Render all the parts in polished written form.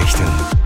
Nachrichten.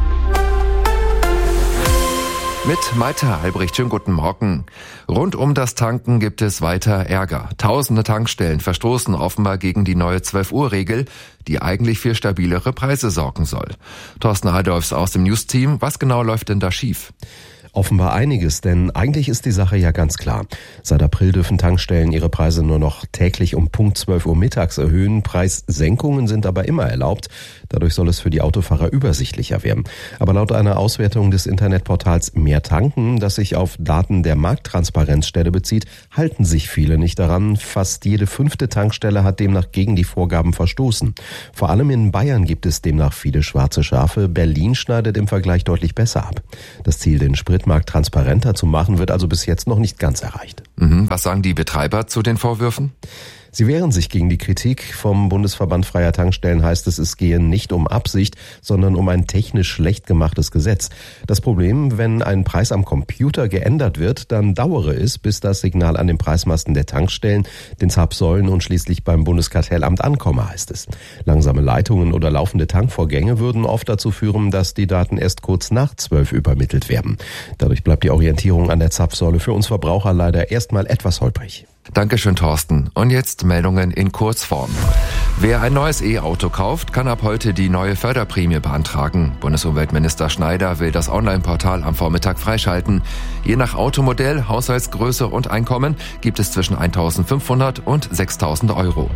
Mit Malte Albrecht, schönen guten Morgen. Rund um das Tanken gibt es weiter Ärger. Tausende Tankstellen verstoßen offenbar gegen die neue 12-Uhr-Regel, die eigentlich für stabilere Preise sorgen soll. Thorsten Adolfs aus dem News-Team, was genau läuft denn da schief? Offenbar einiges, denn eigentlich ist die Sache ja ganz klar. Seit April dürfen Tankstellen ihre Preise nur noch täglich um Punkt 12 Uhr mittags erhöhen. Preissenkungen sind aber immer erlaubt. Dadurch soll es für die Autofahrer übersichtlicher werden. Aber laut einer Auswertung des Internetportals Mehr Tanken, das sich auf Daten der Markttransparenzstelle bezieht, halten sich viele nicht daran. Fast jede 5. Tankstelle hat demnach gegen die Vorgaben verstoßen. Vor allem in Bayern gibt es demnach viele schwarze Schafe. Berlin schneidet im Vergleich deutlich besser ab. Das Ziel, den Spritmarkt transparenter zu machen, wird also bis jetzt noch nicht ganz erreicht. Was sagen die Betreiber zu den Vorwürfen? Sie wehren sich gegen die Kritik. Vom Bundesverband Freier Tankstellen heißt es gehe nicht um Absicht, sondern um ein technisch schlecht gemachtes Gesetz. Das Problem, wenn ein Preis am Computer geändert wird, dann dauere es, bis das Signal an den Preismasten der Tankstellen, den Zapfsäulen und schließlich beim Bundeskartellamt ankomme, heißt es. Langsame Leitungen oder laufende Tankvorgänge würden oft dazu führen, dass die Daten erst kurz nach 12 übermittelt werden. Dadurch bleibt die Orientierung an der Zapfsäule für uns Verbraucher leider erstmal etwas holprig. Dankeschön, Thorsten. Und jetzt Meldungen in Kurzform. Wer ein neues E-Auto kauft, kann ab heute die neue Förderprämie beantragen. Bundesumweltminister Schneider will das Online-Portal am Vormittag freischalten. Je nach Automodell, Haushaltsgröße und Einkommen gibt es zwischen 1.500 und 6.000 Euro.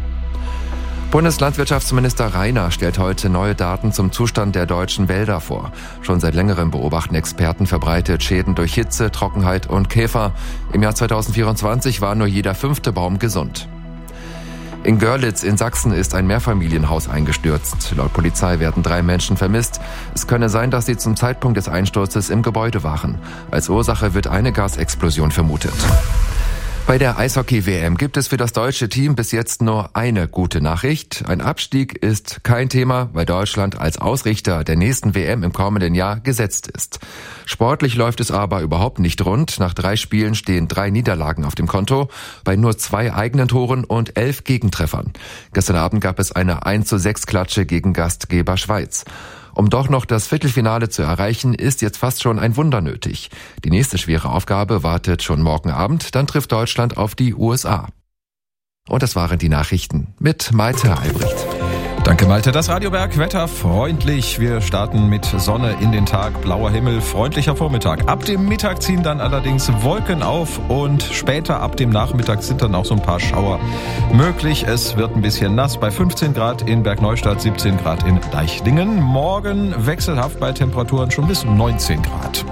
Bundeslandwirtschaftsminister Rainer stellt heute neue Daten zum Zustand der deutschen Wälder vor. Schon seit längerem beobachten Experten verbreitet Schäden durch Hitze, Trockenheit und Käfer. Im Jahr 2024 war nur jeder 5. Baum gesund. In Görlitz in Sachsen ist ein Mehrfamilienhaus eingestürzt. Laut Polizei werden 3 Menschen vermisst. Es könne sein, dass sie zum Zeitpunkt des Einsturzes im Gebäude waren. Als Ursache wird eine Gasexplosion vermutet. Bei der Eishockey-WM gibt es für das deutsche Team bis jetzt nur eine gute Nachricht. Ein Abstieg ist kein Thema, weil Deutschland als Ausrichter der nächsten WM im kommenden Jahr gesetzt ist. Sportlich läuft es aber überhaupt nicht rund. Nach 3 Spielen stehen 3 Niederlagen auf dem Konto, bei nur 2 eigenen Toren und 11 Gegentreffern. Gestern Abend gab es eine 1:6-Klatsche gegen Gastgeber Schweiz. Um doch noch das Viertelfinale zu erreichen, ist jetzt fast schon ein Wunder nötig. Die nächste schwere Aufgabe wartet schon morgen Abend, dann trifft Deutschland auf die USA. Und das waren die Nachrichten mit Malte Albrecht. Danke, Malte. Das Radioberg Wetter freundlich. Wir starten mit Sonne in den Tag, blauer Himmel, freundlicher Vormittag. Ab dem Mittag ziehen dann allerdings Wolken auf und später ab dem Nachmittag sind dann auch so ein paar Schauer möglich. Es wird ein bisschen nass bei 15 Grad in Bergneustadt, 17 Grad in Deichlingen. Morgen wechselhaft bei Temperaturen schon bis 19 Grad.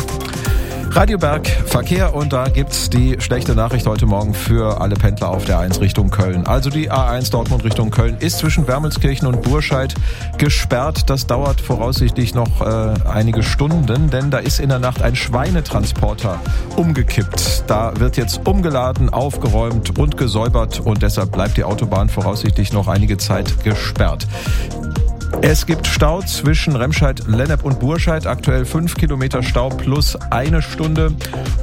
Radioberg Verkehr, und da gibt's die schlechte Nachricht heute Morgen für alle Pendler auf der A1 Richtung Köln. Also die A1 Dortmund Richtung Köln ist zwischen Wermelskirchen und Burscheid gesperrt. Das dauert voraussichtlich noch einige Stunden, denn da ist in der Nacht ein Schweinetransporter umgekippt. Da wird jetzt umgeladen, aufgeräumt und gesäubert und deshalb bleibt die Autobahn voraussichtlich noch einige Zeit gesperrt. Es gibt Stau zwischen Remscheid, Lennep und Burscheid. Aktuell 5 Kilometer Stau plus 1 Stunde.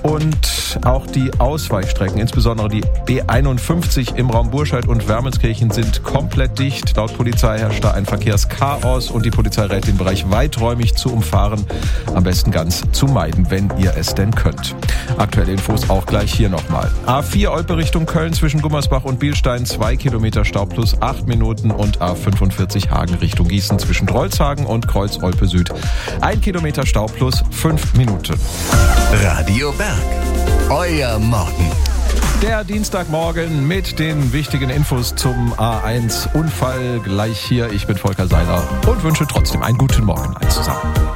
Und auch die Ausweichstrecken, insbesondere die B51 im Raum Burscheid und Wermelskirchen, sind komplett dicht. Laut Polizei herrscht da ein Verkehrschaos und die Polizei rät, den Bereich weiträumig zu umfahren. Am besten ganz zu meiden, wenn ihr es denn könnt. Aktuelle Infos auch gleich hier nochmal. A4 Olpe Richtung Köln zwischen Gummersbach und Bielstein, 2 Kilometer Stau plus 8 Minuten. Und A45 Hagen Richtung Gießen zwischen Drolzhagen und Kreuz-Olpe Süd. 1 Kilometer Stau plus 5 Minuten. Radio Berg, euer Morgen. Der Dienstagmorgen mit den wichtigen Infos zum A1-Unfall gleich hier. Ich bin Volker Seiler und wünsche trotzdem einen guten Morgen allen zusammen.